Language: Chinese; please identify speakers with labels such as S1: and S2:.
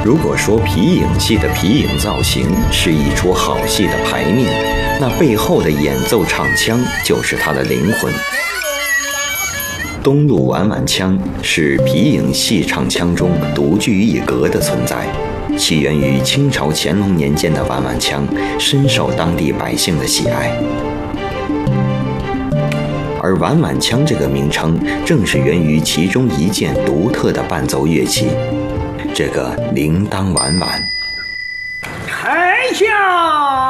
S1: 如果说皮影戏的皮影造型是一出好戏的排面，那背后的演奏唱腔就是它的灵魂。东路碗碗腔是皮影戏唱腔中独具一格的存在，起源于清朝乾隆年间的碗碗腔，深受当地百姓的喜爱。而碗碗腔这个名称，正是源于其中一件独特的伴奏乐器，这个铃铛碗碗。
S2: 开下。